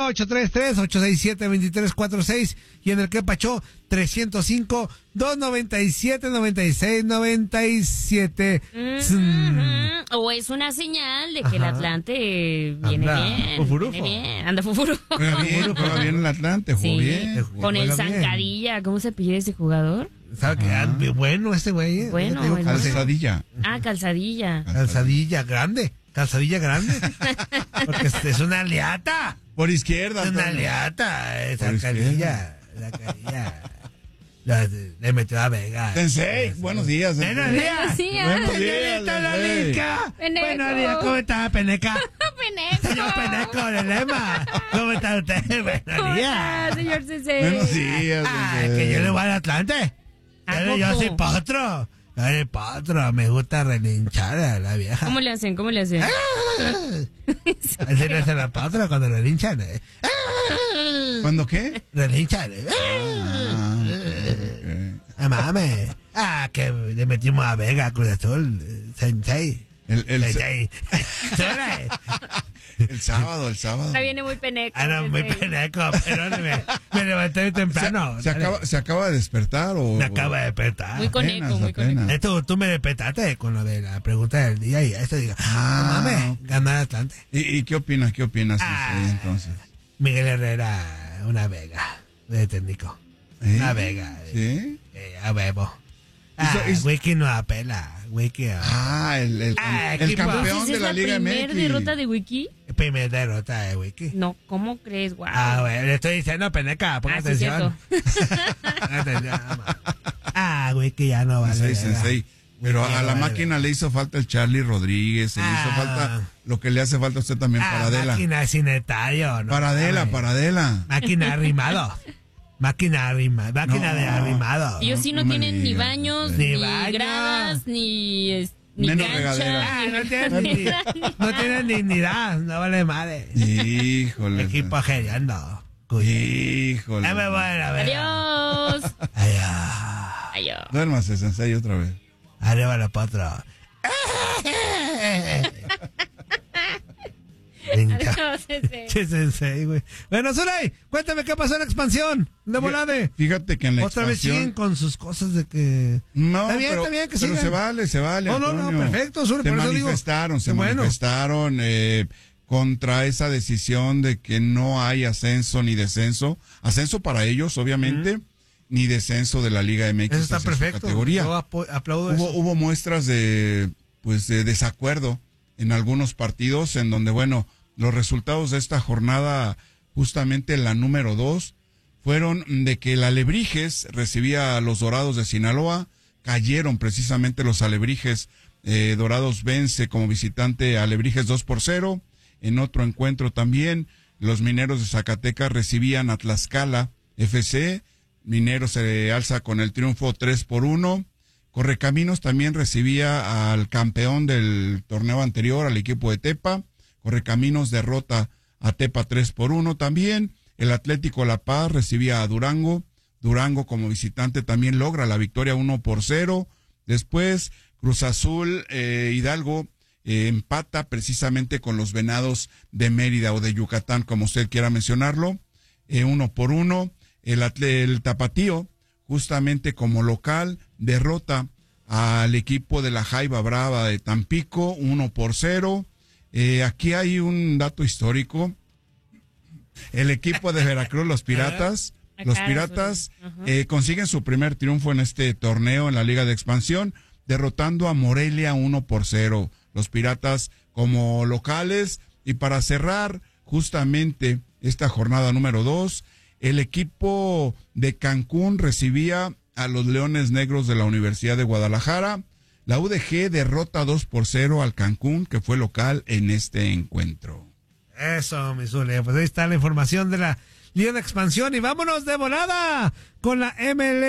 833-867-2346 y en el que pachó 305-297-9697. O es una señal de que el Atlante viene bien. Fufurufo. Viene bien. Anda fufuru. Juega bien el Atlante, jugó bien. Con el Juega bien. zancadilla. ¿Cómo se pide ese jugador? ¿Sabe qué? Bueno este güey. Bueno, Te digo, es Calzadilla. Calzadilla. Calzadilla grande. Porque es una aliata. Por izquierda. Es una Antonio. aliata. Esa Por izquierda. calilla. Le metió a Vega. Sensei, buenos días. Sensei. Buenos días. Buenos días, Señorita Sensei. Lalica. Peneco. Buenos días, ¿cómo está, Peneca? Peneco. Señor Peneco de Lema. ¿Cómo está usted? Buenos ¿Cómo días. está, señor César? Buenos días. Sensei. Que yo le voy al Atlante. ¿A Yo poco? soy potro. Yo soy potro. Me gusta relinchar a la vieja. ¿Cómo le hacen? Así le hacen la potra cuando relinchan. ¿Cuándo qué? Relinchan. Ok. Mames. Que le metimos a Vega, Cruz Azul. Sensei. El sábado. Ahora viene muy peneco. No, muy Sensei. peneco, perdóneme. Me levanté muy temprano. ¿Se acaba de despertar o...? Me acaba de despertar. Muy coneco, Apenas, muy coneco. apenas. Tú me despertaste con lo de la pregunta del día y esto digo, Ah, mames, ok. ganar Atlante. ¿Y qué opinas? Sensei, entonces? Miguel Herrera, una Vega de técnico. Una Vega. ¿Sí? A huevo. Hizo- Wiki no apela. Wiki. El equipo. campeón Entonces, de ¿es la Liga primera MX. derrota de Wiki? Primera derrota de Wiki. No, ¿cómo crees? Wow. Bueno, le estoy diciendo, Peneca, ponga Sí, atención. Ponga atención, Wiki ya no vale. Sensei. Pero Wiki a ya la no vale. máquina le hizo falta el Charlie Rodríguez, le hizo falta lo que le hace falta a usted también, Paradela. Máquina sinetario. ¿no? Paradela. Máquina arrimado. Máquina de arrimado. Ellos sí no no me tienen ni digas, baños, Ni ni baño. gradas, ni Menos cancha. regadera. No tienen dignidad, no vale madre. Híjole. Equipo geriando. Híjole. Ya me voy a ver. Adiós. Adiós. Adiós. Duérmase, Sensei, otra vez. Arriba la potro. Adiós, Sensei. Che, Sensei, güey. Bueno, Zulay, cuéntame qué pasó en la expansión de volade. Fíjate que en la Otra vez siguen expansión... con sus cosas de que... No, Está bien pero que pero sigan. se vale. No, Antonio. perfecto, Zulay, Se por eso digo. manifestaron, Bueno. contra esa decisión de que no hay ascenso ni descenso. Ascenso para ellos, obviamente, ni descenso de la Liga MX. Eso está hacia su perfecto. categoría. Yo aplaudo eso. Hubo muestras de desacuerdo en algunos partidos en donde, bueno, los resultados de esta jornada, justamente la número 2, fueron de que el Alebrijes recibía a los Dorados de Sinaloa, cayeron precisamente los Alebrijes, Dorados vence como visitante a Alebrijes 2-0, en otro encuentro también, los Mineros de Zacatecas recibían a Tlaxcala FC, Mineros se alza con el triunfo 3-1, Correcaminos también recibía al campeón del torneo anterior, al equipo de Tepa. Correcaminos derrota a Tepa 3-1 también. El Atlético La Paz recibía a Durango. Durango como visitante también logra la victoria 1-0. Después Cruz Azul Hidalgo empata precisamente con los Venados de Mérida o de Yucatán, como usted quiera mencionarlo, 1-1. El Tapatío, justamente como local, derrota al equipo de la Jaiba Brava de Tampico 1-0. Aquí hay un dato histórico. El equipo de Veracruz, los Piratas, consiguen su primer triunfo en este torneo en la Liga de Expansión, derrotando a Morelia 1-0. Los Piratas como locales. Y para cerrar justamente esta jornada número 2, el equipo de Cancún recibía a los Leones Negros de la Universidad de Guadalajara. La UDG derrota 2-0 al Cancún, que fue local en este encuentro. Eso, mi Zule. Pues ahí está la información de la Liga de Expansión. Y vámonos de volada con la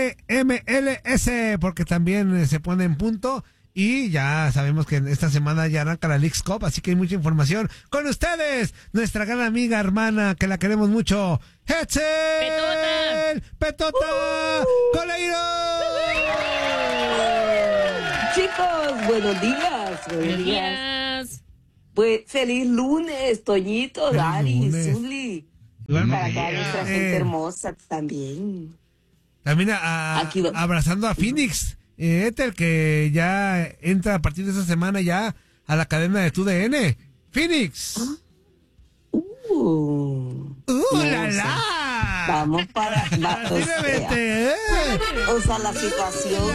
MLS, porque también se pone en punto. Y ya sabemos que esta semana ya arranca la Leagues Cup, así que hay mucha información. Con ustedes, nuestra gran amiga, hermana, que la queremos mucho, Hetzel Petota Coleiro. Chicos, buenos días. Buenos días. Pues feliz lunes, Toñito, Feliz Dari, lunes. Zuli. Para acá nuestra gente hermosa también. También Aquí abrazando a Phoenix, Ethel, que ya entra a partir de esta semana ya a la cadena de TUDN. Phoenix. ¡La, la! Vamos para... o sea, la situación.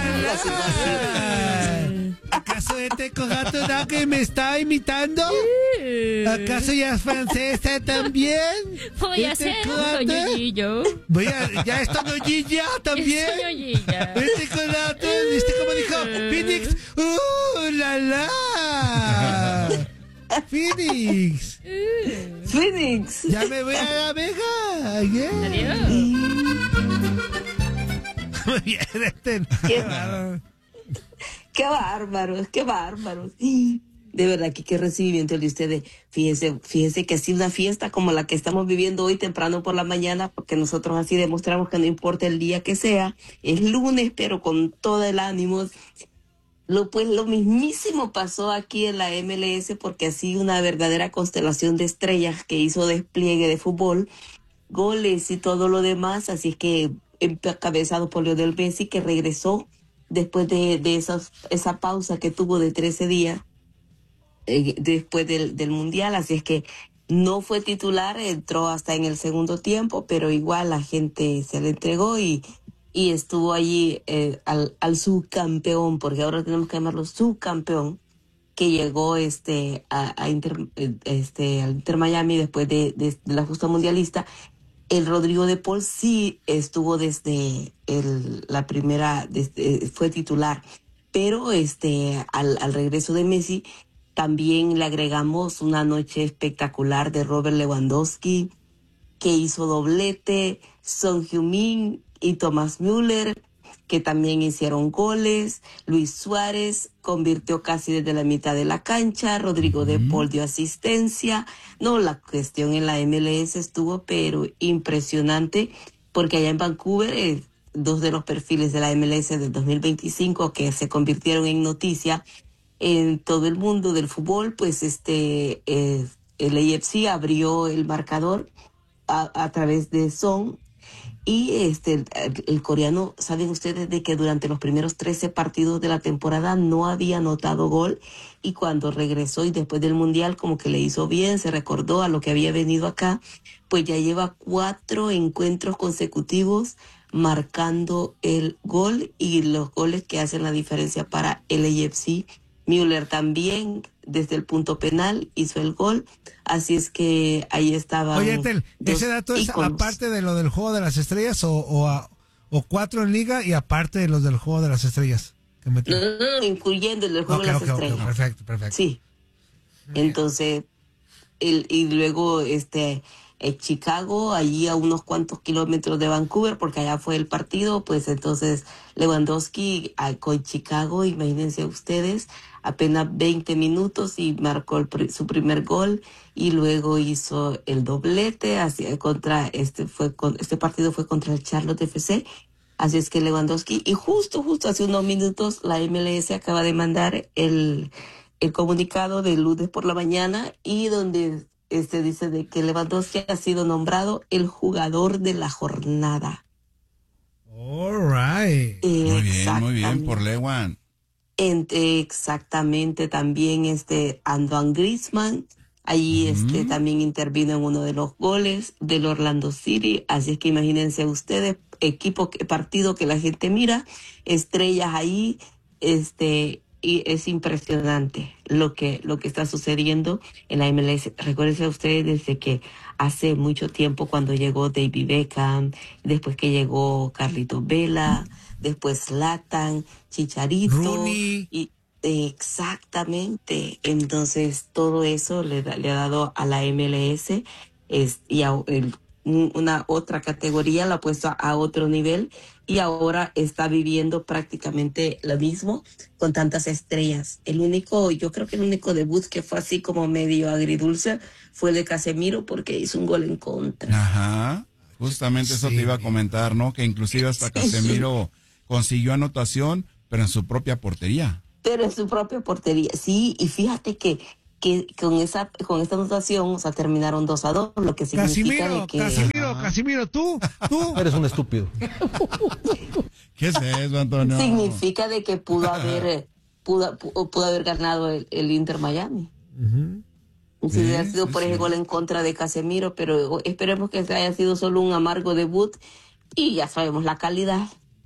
¿Acaso este cojato que me está imitando? ¿Acaso ya es francesa también? Voy a ser Toñollillo. ¿Ya es Toñollilla también? Es Toñollilla. Este cojato, ¿viste cómo dijo? Phoenix. ¡La, la! Phoenix. Phoenix. Ya me voy a la Vega. Yeah. Adiós. Muy bien, Qué bárbaros. De verdad que qué recibimiento el de ustedes. Fíjense que así una fiesta como la que estamos viviendo hoy temprano por la mañana, porque nosotros así demostramos que no importa el día que sea, es lunes, pero con todo el ánimo. Lo mismísimo pasó aquí en la MLS, porque así una verdadera constelación de estrellas que hizo despliegue de fútbol, goles y todo lo demás. Así es que encabezado por Lionel Messi, que regresó después de esa pausa que tuvo de 13 días después del Mundial. Así es que no fue titular, entró hasta en el segundo tiempo, pero igual la gente se le entregó y estuvo allí al subcampeón, porque ahora tenemos que llamarlo subcampeón, que llegó al Inter Miami después de la justa mundialista. El Rodrigo de Paul sí estuvo desde la primera, fue titular, pero al regreso de Messi también le agregamos una noche espectacular de Robert Lewandowski, que hizo doblete, Son Heung-min y Thomas Müller, que también hicieron goles. Luis Suárez convirtió casi desde la mitad de la cancha. Rodrigo de Paul dio asistencia. No, la cuestión en la MLS estuvo pero impresionante, porque allá en Vancouver, dos de los perfiles de la MLS del 2025 que se convirtieron en noticia en todo el mundo del fútbol, pues el AFC abrió el marcador a través de Son. Y el coreano, saben ustedes de que durante los primeros 13 partidos de la temporada no había anotado gol, y cuando regresó y después del Mundial como que le hizo bien, se recordó a lo que había venido acá, pues ya lleva 4 encuentros consecutivos marcando el gol, y los goles que hacen la diferencia para el AFC. Müller también desde el punto penal hizo el gol, así es que ahí estaba. Oye, Ethel, ¿ese dato es aparte de lo del Juego de las Estrellas o 4 en liga y aparte de los del Juego de las Estrellas? No, incluyendo el del Juego de las Estrellas. Perfecto. Sí. Entonces, y luego Chicago, allí a unos cuantos kilómetros de Vancouver, porque allá fue el partido, pues entonces Lewandowski con Chicago, imagínense ustedes, apenas 20 minutos y marcó su primer gol, y luego hizo el doblete contra este partido fue contra el Charlotte FC. Así es que Lewandowski, y justo hace unos minutos la MLS acaba de mandar el comunicado de lunes por la mañana, y donde dice de que Lewandowski ha sido nombrado el jugador de la jornada. All right. Muy bien por Lewan. Exactamente, también Antoine Griezmann, allí también intervino en uno de los goles del Orlando City. Así es que imagínense ustedes, partido que la gente mira, estrellas ahí, y es impresionante lo que está sucediendo en la MLS. Recuérdense ustedes desde que hace mucho tiempo, cuando llegó David Beckham, después que llegó Carlitos Vela, después Zlatan, Chicharito, Rooney. Y exactamente. Entonces todo eso le ha dado a la MLS una otra categoría, la ha puesto a otro nivel, y ahora está viviendo prácticamente lo mismo con tantas estrellas. Yo creo que el único debut que fue así como medio agridulce fue el de Casemiro, porque hizo un gol en contra. Ajá, justamente eso te iba a comentar, ¿no? Que inclusive hasta Casemiro consiguió anotación, pero en su propia portería. Sí, y fíjate que que con esta anotación, o sea, terminaron 2-2, lo que significa de que... Casimiro, tú. Eres un estúpido. ¿Qué es eso, Antonio? Significa de que pudo haber ganado el Inter Miami. Si hubiera sido por ese gol en contra de Casemiro, pero esperemos que haya sido solo un amargo debut y ya sabemos la calidad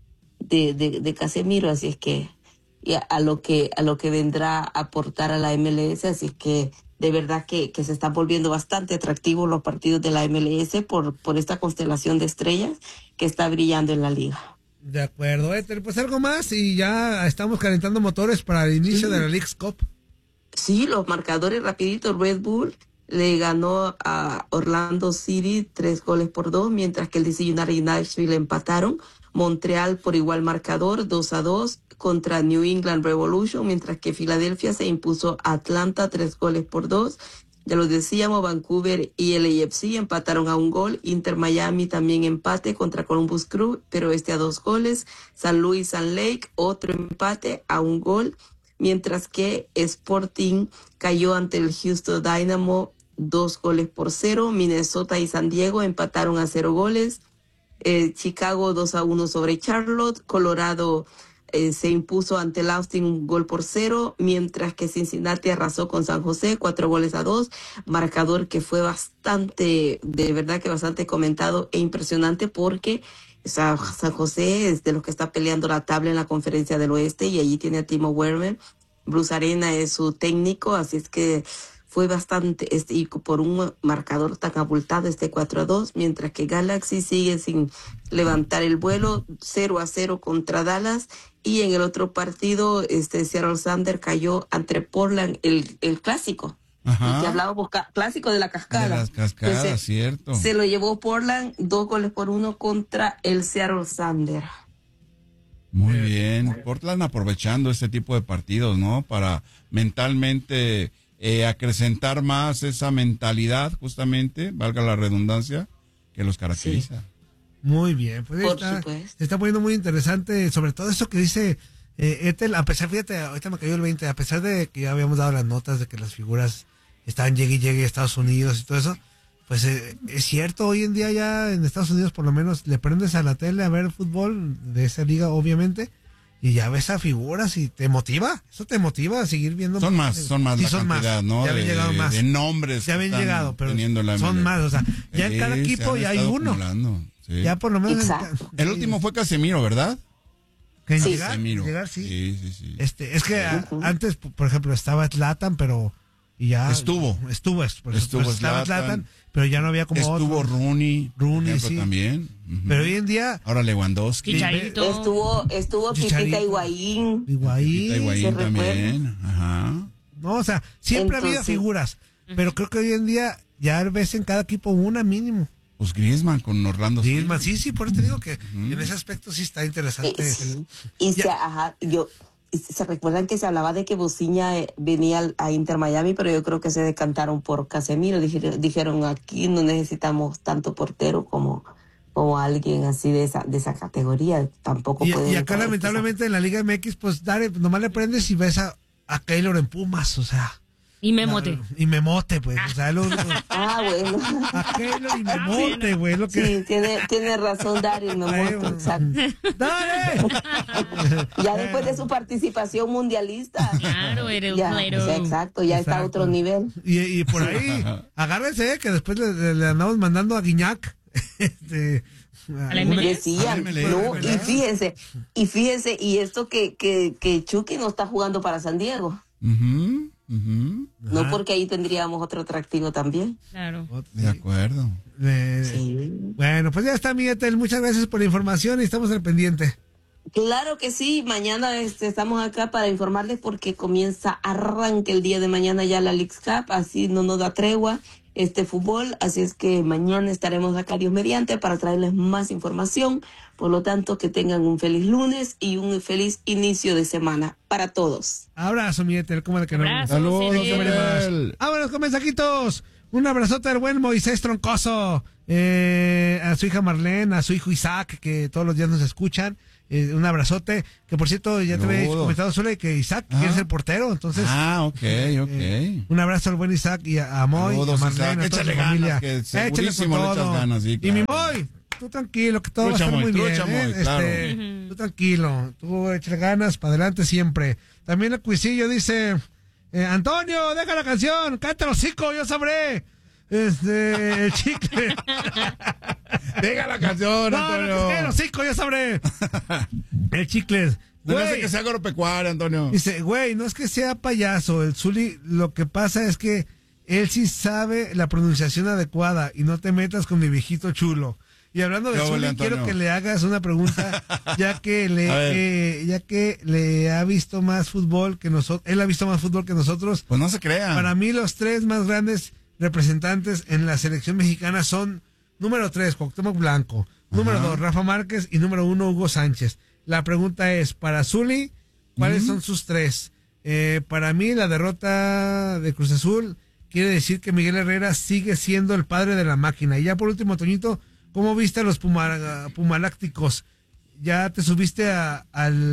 de Casemiro, así es que y a lo que vendrá a aportar a la MLS, así es que de verdad que se están volviendo bastante atractivos los partidos de la MLS por esta constelación de estrellas que está brillando en la liga. De acuerdo, pues algo más y ya estamos calentando motores para el inicio de la Leagues Cup. Sí, los marcadores rapiditos. Red Bull le ganó a Orlando City 3-2, mientras que el DC United y Nashville empataron. Montreal por igual marcador 2-2 contra New England Revolution, mientras que Filadelfia se impuso a Atlanta 3-2. Ya lo decíamos, Vancouver y LAFC empataron a 1 gol. Inter Miami también empate contra Columbus Crew, pero a 2 goles. San Luis San Lake, otro empate a 1 gol. Mientras que Sporting cayó ante el Houston Dynamo 2-0. Minnesota y San Diego empataron a 0 goles. Chicago 2-1 sobre Charlotte. Colorado se impuso ante el Austin 1-0, mientras que Cincinnati arrasó con San José 4-2. Marcador que fue bastante comentado e impresionante porque San José es de los que está peleando la tabla en la Conferencia del Oeste y allí tiene a Timo Werner. Bruce Arena es su técnico, así es que fue bastante, y por un marcador tan abultado 4-2, mientras que Galaxy sigue sin levantar el vuelo, 0-0 contra Dallas, y en el otro partido Seattle Sander cayó ante Portland, el clásico. Ajá. Que hablábamos, clásico de la cascada. De las cascadas, Entonces, cierto. Se lo llevó Portland 2-1 contra el Seattle Sander. Muy bien. Portland aprovechando este tipo de partidos, ¿no? Para mentalmente acrecentar más esa mentalidad, justamente, valga la redundancia, que los caracteriza. Sí. Muy bien, pues se está poniendo muy interesante, sobre todo eso que dice Ethel, a pesar, fíjate, ahorita me cayó el 20, a pesar de que ya habíamos dado las notas de que las figuras estaban llegue a Estados Unidos y todo eso, pues es cierto, hoy en día ya en Estados Unidos por lo menos le prendes a la tele a ver fútbol de esa liga, obviamente, y ya ves a figuras y te motiva, eso te motiva a seguir viendo. Son más sí, la son cantidad, más, ¿no? Ya habían llegado más. De nombres. Ya habían llegado, pero son más, o sea, ya en cada equipo ya hay uno. Sí. Ya por lo menos. Exacto. El último fue Casemiro, ¿verdad? Que sí. llegar, sí. Sí. Es que antes, por ejemplo, estaba Zlatan, pero y ya estuvo estaba Zlatan, pero ya no había como estuvo otro. Rooney sí. también. Uh-huh. Pero hoy en día ahora Lewandowski. Estuvo Pipita Higuaín. Higuaín también. Ajá. No, o sea, siempre ha habido figuras, pero creo que hoy en día ya ves en cada equipo una mínimo. Pues Griezmann con Orlando. Griezmann, sí, por eso te digo que en ese aspecto sí está interesante. Se recuerdan que se hablaba de que Bociña venía a Inter Miami, pero yo creo que se decantaron por Casemiro. Dijeron, aquí no necesitamos tanto portero como alguien así de esa categoría. Tampoco puede. Y acá lamentablemente en la Liga MX, pues nomás le prendes y ves a Keylor en Pumas, o sea. Y Memote. Pues. O sea, bueno. A Keylor y Memote, güey. Sí, tiene razón Dario, Memote, exacto. ¡Dale! Ya después de su participación mundialista. Claro, exacto, ya está a otro nivel. Y por ahí, agárrense, que después le andamos mandando a Guiñac. A la MLS. Decían, no, y fíjense, y esto que Chucky no está jugando para San Diego. No, porque ahí tendríamos otro atractivo también. Claro. De acuerdo. Sí. Bueno, pues ya está, Miguel. Muchas gracias por la información y estamos al pendiente. Claro que sí. Mañana estamos acá para informarles porque arranca el día de mañana ya la Leagues Cup. Así no nos da tregua fútbol. Así es que mañana estaremos acá, Dios mediante, para traerles más información. Por lo tanto, que tengan un feliz lunes y un feliz inicio de semana para todos. Abrazo, Mieter, ¿cómo de que no? Saludos, vámonos con mensajitos. Un abrazote al buen Moisés Troncoso, a su hija Marlene, a su hijo Isaac, que todos los días nos escuchan, Un abrazote, que por cierto ya te había comentado Zule que Isaac que es el portero, entonces ok. un abrazo al buen Isaac y a Moy, a Marlene, a toda su familia. Échale con todo. Ganas, sí, claro. Y mi Moy, tú tranquilo, que todo va a estar muy bien. Claro. Tú tranquilo, tú échale ganas, para adelante siempre. También el Cuisillo dice, Antonio, deja la canción, cállate el hocico, yo sabré. El chicle. Deja la canción, Antonio. El hocico, yo sabré. El chicle. No sé que sea agropecuario, Antonio. Dice, güey, no es que sea payaso. El Zuli, lo que pasa es que él sí sabe la pronunciación adecuada y no te metas con mi viejito chulo. Y hablando de Zuli, quiero que le hagas una pregunta, ya que le ha visto más fútbol que nosotros. Él ha visto más fútbol que nosotros. Pues no se crean. Para mí, los tres más grandes representantes en la selección mexicana son número 3, Cuauhtémoc Blanco, número 2, Rafa Márquez y número 1, Hugo Sánchez. La pregunta es, para Zuli, ¿cuáles son sus tres? Para mí, la derrota de Cruz Azul quiere decir que Miguel Herrera sigue siendo el padre de la máquina. Y ya por último, Toñito, ¿cómo viste a los Pumalácticos? ¿Ya te subiste a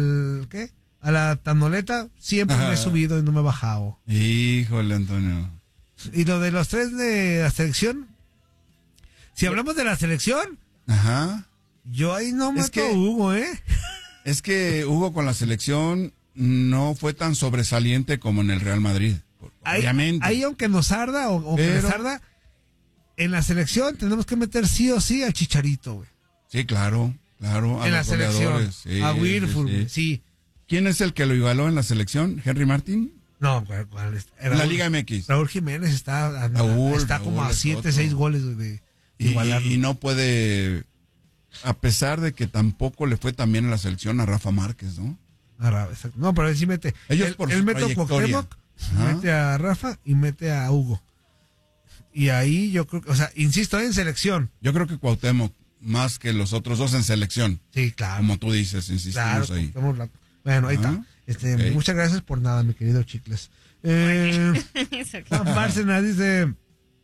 la tanoleta? Siempre me he subido y no me he bajado. Híjole, Antonio. Y lo de los tres de la selección, si hablamos de la selección, yo ahí no mato a Hugo, Es que Hugo con la selección no fue tan sobresaliente como en el Real Madrid, obviamente. Ahí aunque nos arda o que les arda, en la selección tenemos que meter sí o sí al Chicharito, güey. Sí, claro. En la selección, a Wilford, sí. ¿Quién es el que lo igualó en la selección? ¿Henry Martín? No, en la Liga MX. Raúl Jiménez está como a 7, 6 goles de igualar. Y no puede, a pesar de que tampoco le fue tan bien en la selección a Rafa Márquez, ¿no? No, pero él sí mete. Él mete a Cuauhtémoc, mete a Rafa y mete a Hugo. Y ahí yo creo que, o sea, insisto, en selección. Yo creo que Cuauhtémoc, más que los otros dos en selección. Sí, claro. Como tú dices, insistimos ahí. Bueno, ahí está. Muchas gracias por nada, mi querido Chicles. Juan Bárcenas dice,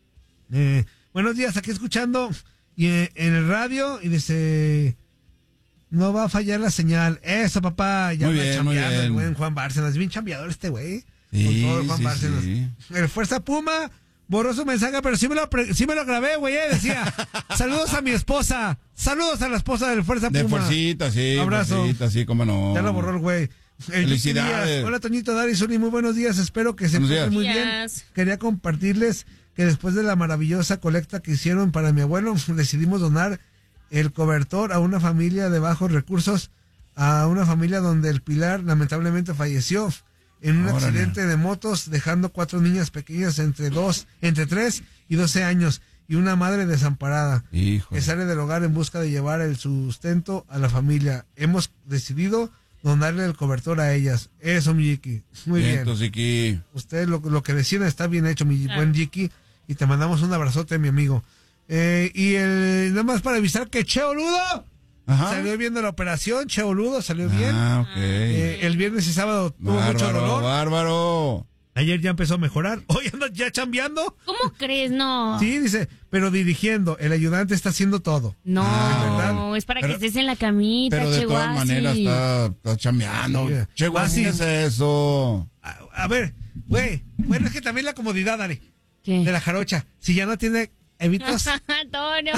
buenos días, aquí escuchando y en el radio, y dice, no va a fallar la señal. Eso, papá, ya va chambeando el buen Juan Bárcenas. Bien chambeador este güey. Sí, con todo Juan Bárcenas. Sí. El Fuerza Puma borró su mensaje, pero sí me lo grabé, güey. Decía, saludos a mi esposa. Saludos a la esposa del Fuerza Puma. De Fuercita, sí. Abrazo. Fuercita, sí, cómo no. Ya lo borró el güey. Felicidades. Hola, Toñito, Dari, Zuli, muy buenos días. Espero que se encuentren muy bien. Quería compartirles que después de la maravillosa colecta que hicieron para mi abuelo, decidimos donar el cobertor a una familia de bajos recursos, a una familia donde el pilar lamentablemente falleció en un accidente de motos, dejando 4 niñas pequeñas entre 3 y 12 años y una madre desamparada. Que sale del hogar en busca de llevar el sustento a la familia. Hemos decidido donarle el cobertor a ellas. Eso, mi Jiki. Muy bien. Jiki. Usted lo que decida está bien hecho, mi buen Jiki. Y te mandamos un abrazote, mi amigo. Y nada más para avisar que Che Oludo salió bien de la operación. Che Oludo salió bien. El viernes y sábado tuvo mucho dolor. Bárbaro. Ayer ya empezó a mejorar. Hoy anda ya chambeando. ¿Cómo crees? No. Sí, dice, pero dirigiendo. El ayudante está haciendo todo. No, es para que estés en la camita, pero de todas maneras está chambeando. Sí. Che, ¿qué es eso? A ver, güey. Bueno, es que también la comodidad, dale. ¿Qué? De la jarocha. Si ya no tiene evitos. Antonio.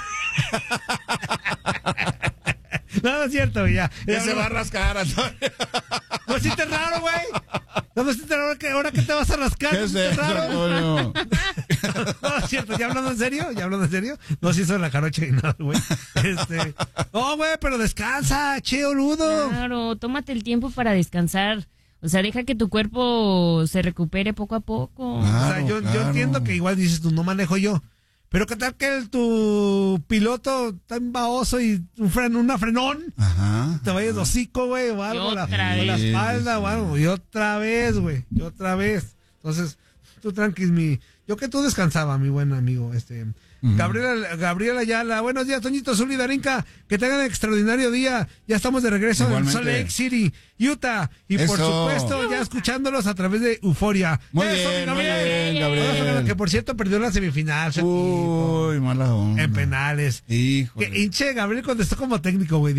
No es cierto, ya se va a rascar, Antonio. ¿No sientes raro, güey? ¿No sientes raro ahora que te vas a rascar? ¿Qué es eso, Antonio? No es cierto, ¿ya hablando en serio? No se hizo la jarocha y nada, güey. No, güey, pero descansa, Che Oludo. Claro, tómate el tiempo para descansar. O sea, deja que tu cuerpo se recupere poco a poco. Claro, o sea, yo entiendo que igual dices tú, no manejo yo. Pero qué tal que tu piloto está en baboso y una frenón. Te vayas de hocico, güey, o algo, la espalda o algo. Y otra vez, güey. Entonces, tú tranquis, tú descansaba, mi buen amigo, Gabriela Ayala, buenos días, Toñito, Zuli, Darinka, que tengan extraordinario día. Ya estamos de regreso en Salt Lake City, Utah, y por supuesto ya escuchándolos a través de Euforia. Muy bien, Gabriel. Que por cierto perdió la semifinal. Uy, mala onda. En penales. Híjole. Que hinche Gabriel contestó como técnico, güey, dijo,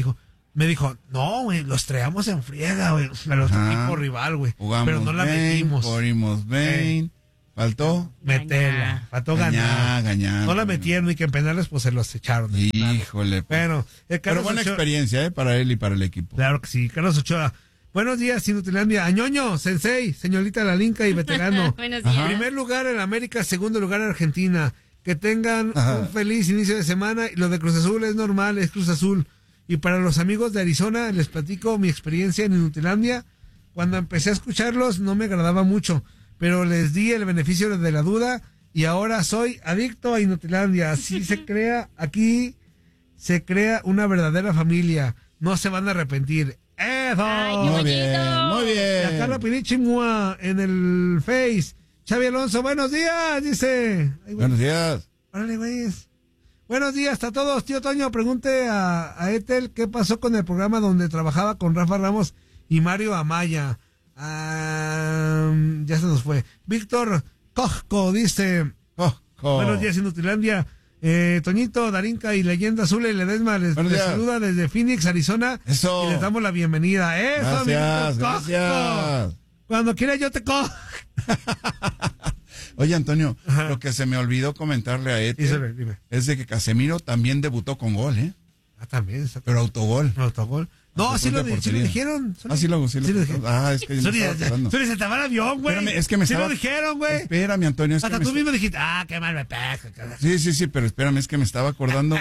me dijo, no, güey, los traíamos en friega, güey, a los equipos rival, güey. Pero no la metimos. Corrimos bien. Faltó meterla, faltó ganar. No la metieron y que en penales pues se los echaron. Híjole. Bueno, pero buena experiencia, para él y para el equipo. Claro que sí. Carlos Ochoa. Buenos días, Inutilandia. Añoño, Sensei, señorita Lalinka y veterano. Buenos días. Primer lugar en América, segundo lugar en Argentina. Que tengan un feliz inicio de semana. Y lo de Cruz Azul es normal, es Cruz Azul. Y para los amigos de Arizona, les platico mi experiencia en Inutilandia. Cuando empecé a escucharlos, no me agradaba mucho. Pero les di el beneficio de la duda y ahora soy adicto a Inutilandia. Así se crea, aquí se crea una verdadera familia. No se van a arrepentir. ¡Eso! Ay, muy bien, muy bien. Y acá Rapinichimua en el Face. Xavi Alonso, buenos días, dice. Ay, buenos días. Órale, güeyes. Buenos días a todos. Tío Toño, pregunte a Ethel qué pasó con el programa donde trabajaba con Rafa Ramos y Mario Amaya. Ya se nos fue. Víctor Cojco dice: buenos días, Inutilandia. Toñito, Darinka y Leyenda Azul y Ledesma les saluda desde Phoenix, Arizona. Eso. Y les damos la bienvenida. Eso, gracias. Cuando quiera yo te cojo. Oye, Antonio, lo que se me olvidó comentarle a Ethel es de que Casemiro también debutó con gol, ¿eh? También. Pero autogol. No, sí lo dijeron. Sí lo dijeron. Es que Suri, se te va el avión, güey. Espérame, es que me lo dijeron, güey. Espérame, Antonio. Hasta tú mismo dijiste, qué mal me pega. Sí, pero espérame, es que me estaba acordando.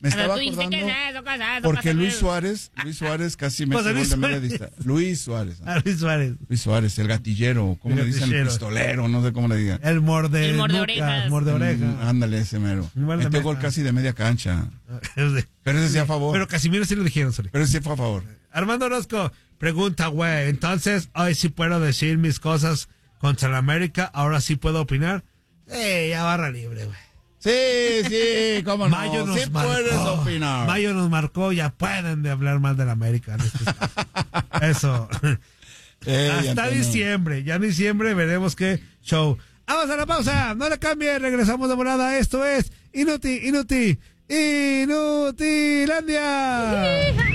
Porque Luis Suárez casi me llevó de media distancia. Luis Suárez, el gatillero, ¿cómo le dicen? El pistolero, no sé cómo le digan. El morde orejas. Ándale, ese mero. Metió gol casi de media cancha. Pero ese sí a favor. Pero Casimiro sí lo dijeron, Suri. Pero ese sí fue a favor. Armando Orozco pregunta, güey, entonces hoy sí puedo decir mis cosas contra la América, ahora sí puedo opinar. Ya barra libre, güey. Sí, cómo no. Mayo nos marcó. Puedes opinar. Mayo nos marcó, ya pueden de hablar mal de la América. Eso. Hasta diciembre. Ya en diciembre veremos qué show. Vamos a la pausa. No le cambie. Regresamos de volada. Esto es Inutilandia.